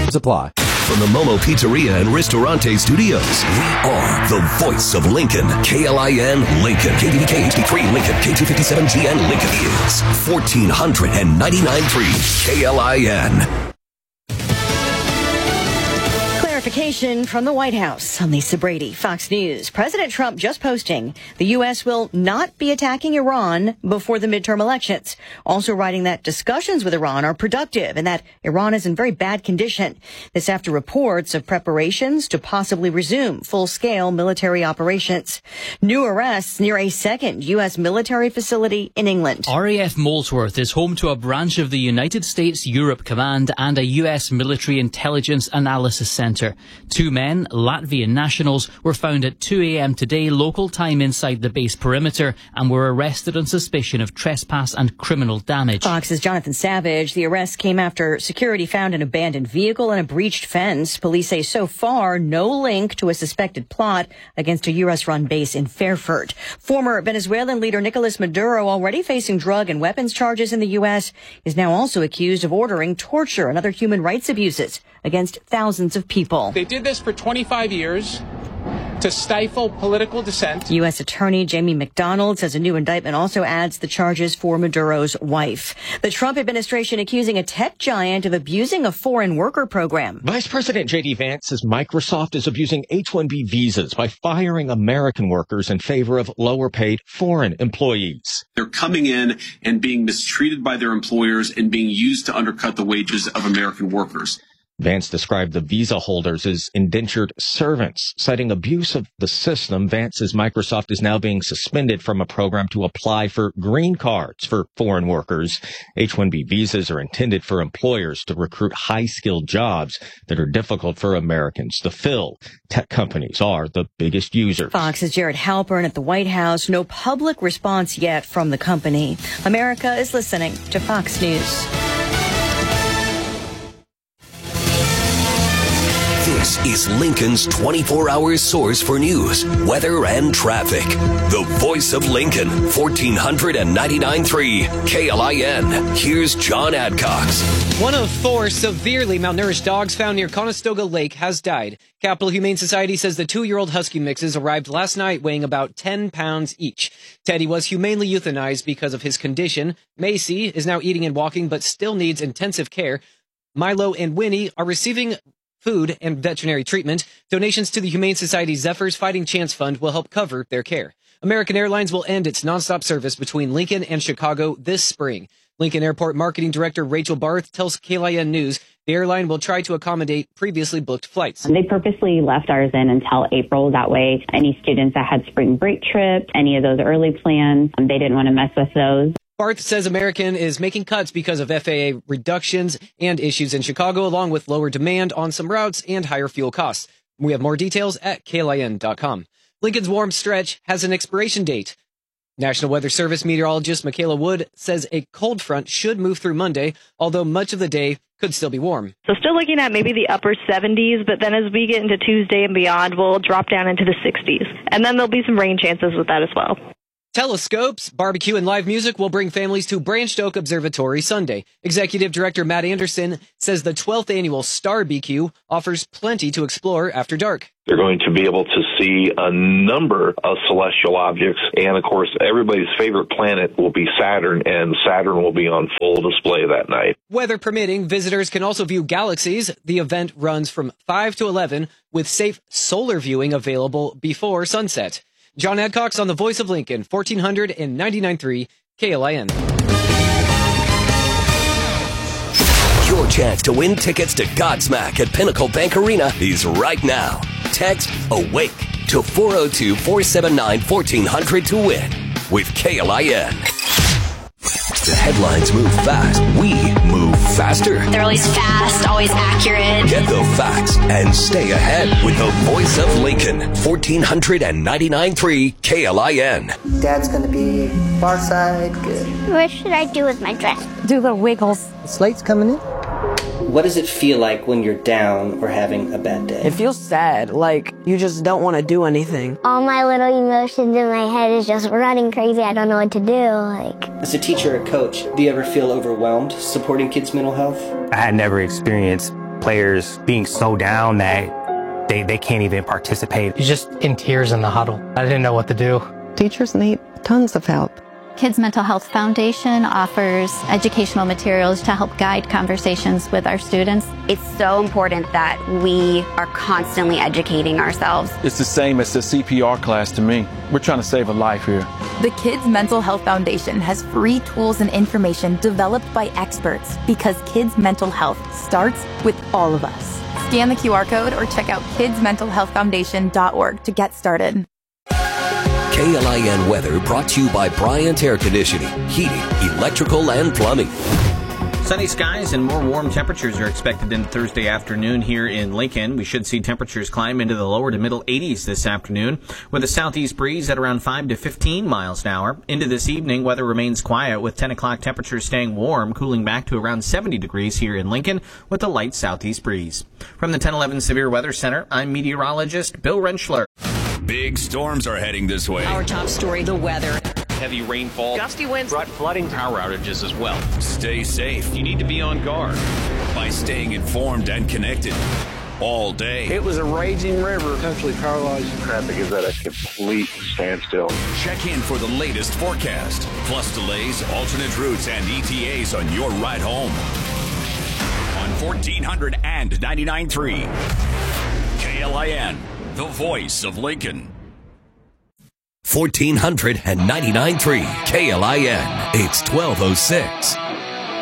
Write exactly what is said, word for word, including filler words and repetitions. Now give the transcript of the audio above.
Apply. From the Momo Pizzeria and Ristorante Studios, we are the voice of Lincoln. K L I N Lincoln. K D V K H D three Lincoln. K two fifty-seven G N Lincoln is fourteen ninety-nine point three K L I N. Clarification from the White House. I'm Lisa Brady, Fox News. President Trump just posting the U S will not be attacking Iran before the midterm elections. Also writing that discussions with Iran are productive and that Iran is in very bad condition. This after reports of preparations to possibly resume full-scale military operations. New arrests near a second U S military facility in England. R A F Molesworth is home to a branch of the United States Europe Command and a U S military intelligence analysis center. Two men, Latvian nationals, were found at two a.m. today local time inside the base perimeter and were arrested on suspicion of trespass and criminal damage. Fox's Jonathan Savage. The arrest came after security found an abandoned vehicle and a breached fence. Police say so far no link to a suspected plot against a U S-run base in Fairford. Former Venezuelan leader Nicolas Maduro, already facing drug and weapons charges in the U S, is now also accused of ordering torture and other human rights abuses against thousands of people. They did this for twenty-five years to stifle political dissent. U S Attorney Jamie McDonald says a new indictment also adds the charges for Maduro's wife. The Trump administration accusing a tech giant of abusing a foreign worker program. Vice President J D Vance says Microsoft is abusing H one B visas by firing American workers in favor of lower-paid foreign employees. They're coming in and being mistreated by their employers and being used to undercut the wages of American workers. Vance described the visa holders as indentured servants. Citing abuse of the system, Vance says Microsoft is now being suspended from a program to apply for green cards for foreign workers. H one B visas are intended for employers to recruit high-skilled jobs that are difficult for Americans to fill. Tech companies are the biggest users. Fox's Jared Halpern at the White House. No public response yet from the company. America is listening to Fox News. This is Lincoln's twenty-four hour source for news, weather, and traffic. The voice of Lincoln, fourteen ninety-nine point three K L I N. Here's John Adcox. One of four severely malnourished dogs found near Conestoga Lake has died. Capital Humane Society says the two-year-old husky mixes arrived last night weighing about ten pounds each. Teddy was humanely euthanized because of his condition. Macy is now eating and walking but still needs intensive care. Milo and Winnie are receiving food and veterinary treatment. Donations to the Humane Society Zephyrs Fighting Chance Fund will help cover their care. American Airlines will end its nonstop service between Lincoln and Chicago this spring. Lincoln Airport Marketing Director Rachel Barth tells K L I N News the airline will try to accommodate previously booked flights. They purposely left ours in until April. That way, any students that had spring break trips, any of those early plans, they didn't want to mess with those. Barth says American is making cuts because of F A A reductions and issues in Chicago, along with lower demand on some routes and higher fuel costs. We have more details at K L I N dot com. Lincoln's warm stretch has an expiration date. National Weather Service meteorologist Michaela Wood says a cold front should move through Monday, although much of the day could still be warm. So still looking at maybe the upper seventies, but then as we get into Tuesday and beyond, we'll drop down into the sixties. And then there'll be some rain chances with that as well. Telescopes, barbecue, and live music will bring families to Branched Oak Observatory Sunday. Executive Director Matt Anderson says the twelfth annual Star B Q offers plenty to explore after dark. They're going to be able to see a number of celestial objects. And, of course, everybody's favorite planet will be Saturn, and Saturn will be on full display that night. Weather permitting, visitors can also view galaxies. The event runs from five to eleven with safe solar viewing available before sunset. John Adcox on the Voice of Lincoln, fourteen ninety-nine point three K L I N. Your chance to win tickets to Godsmack at Pinnacle Bank Arena is right now. Text AWAKE to four oh two, four seven nine, fourteen hundred to win with K L I N. The headlines move fast. We move faster. They're always fast, always accurate. Get the facts and stay ahead with the Voice of Lincoln. fourteen ninety-nine point three K L I N. Dad's going to be far side. Good. What should I do with my dress? Do the wiggles. The slate's coming in. What does it feel like when you're down or having a bad day? It feels sad, like you just don't want to do anything. All my little emotions in my head is just running crazy. I don't know what to do. Like, as a teacher or coach, do you ever feel overwhelmed supporting kids' mental health? I had never experienced players being so down that they, they can't even participate. He's just in tears in the huddle. I didn't know what to do. Teachers need tons of help. Kids Mental Health Foundation offers educational materials to help guide conversations with our students. It's so important that we are constantly educating ourselves. It's the same as the C P R class to me. We're trying to save a life here. The Kids Mental Health Foundation has free tools and information developed by experts because kids' mental health starts with all of us. Scan the Q R code or check out kids mental health foundation dot org to get started. K L I N weather brought to you by Bryant Air Conditioning, Heating, Electrical, and Plumbing. Sunny skies and more warm temperatures are expected into Thursday afternoon here in Lincoln. We should see temperatures climb into the lower to middle eighties this afternoon with a southeast breeze at around five to fifteen miles an hour. Into this evening, weather remains quiet with ten o'clock temperatures staying warm, cooling back to around seventy degrees here in Lincoln with a light southeast breeze. From the ten eleven Severe Weather Center, I'm meteorologist Bill Rentschler. Big storms are heading this way. Our top story, the weather. Heavy rainfall, gusty winds, brought flooding, power outages as well. Stay safe. You need to be on guard by staying informed and connected all day. It was a raging river. Potentially paralyzed. Traffic is at a complete standstill. Check in for the latest forecast, plus delays, alternate routes, and E T As on your ride home. On fourteen hundred and ninety-nine point three. K L I N, the voice of Lincoln. fourteen ninety-nine point three K L I N. It's twelve oh six.